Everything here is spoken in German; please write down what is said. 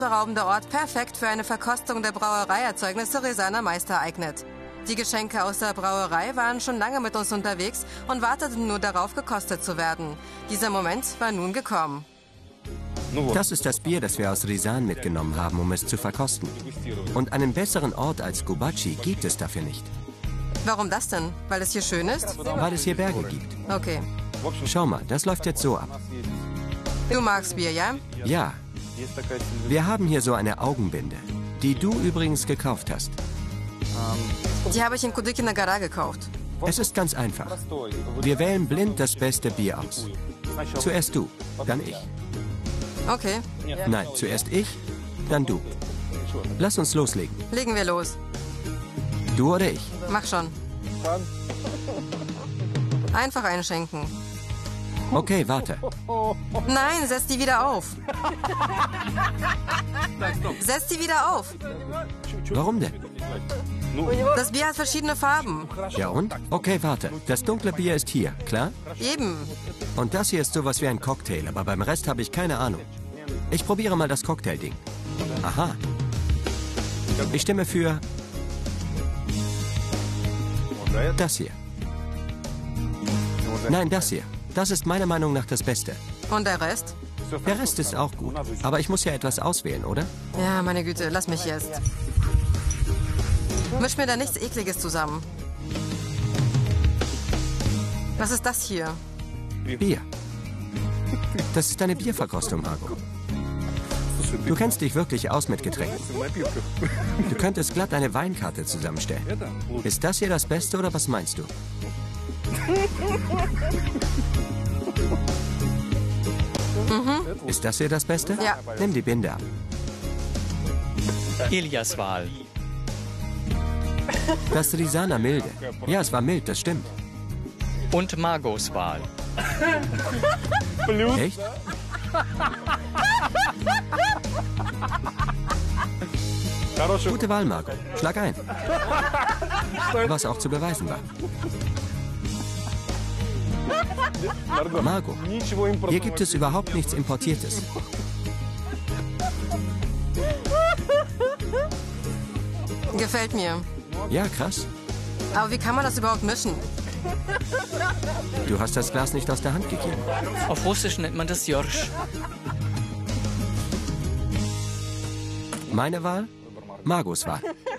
Beraubender Ort perfekt für eine Verkostung der Brauereierzeugnisse Rezana Meister eignet. Die Geschenke aus der Brauerei waren schon lange mit uns unterwegs und warteten nur darauf, gekostet zu werden. Dieser Moment war nun gekommen. Das ist das Bier, das wir aus Risan mitgenommen haben, um es zu verkosten. Und einen besseren Ort als Gubaci gibt es dafür nicht. Warum das denn? Weil es hier schön ist? Weil es hier Berge gibt. Okay. Schau mal, das läuft jetzt so ab. Du magst Bier, ja? Ja. Wir haben hier so eine Augenbinde, die du übrigens gekauft hast. Die habe ich in Kudykina Gora gekauft. Es ist ganz einfach. Wir wählen blind das beste Bier aus. Zuerst du, dann ich. Okay, Nein, zuerst ich, dann du. Lass uns loslegen. legen wir los. Du oder ich? Mach schon. Einfach einschenken. Okay, warte. Nein, setz die wieder auf. Setz die wieder auf. Warum denn? Das Bier hat verschiedene Farben. Ja und? Okay, warte. Das dunkle Bier ist hier, klar? Eben. Und das hier ist sowas wie ein Cocktail, aber beim Rest habe ich keine Ahnung. Ich probiere mal das Cocktail-Ding. Aha. Ich stimme für das hier. Nein, das hier. Das ist meiner Meinung nach das Beste. Und der Rest? Der Rest ist auch gut. Aber ich muss ja etwas auswählen, oder? Ja, meine Güte, lass mich jetzt. Misch mir da nichts Ekliges zusammen. Was ist das hier? Bier. Das ist eine Bierverkostung, Margot. Du kennst dich wirklich aus mit Getränken. Du könntest glatt eine Weinkarte zusammenstellen. Ist das hier das Beste oder was meinst du? Ist das hier das Beste? Ja. Nimm die Binde ab. Ilias Wahl. Das Risana milde. Ja, es war mild, das stimmt. Und Margos Wahl. Echt? Gute Wahl, Margot. Schlag ein. Was auch zu beweisen war. Margot, hier gibt es überhaupt nichts Importiertes. Gefällt mir. Ja, krass. Aber wie kann man das überhaupt mischen? Du hast das Glas nicht aus der Hand gegeben. Auf Russisch nennt man das Jorsch. Meine Wahl? Margos Wahl.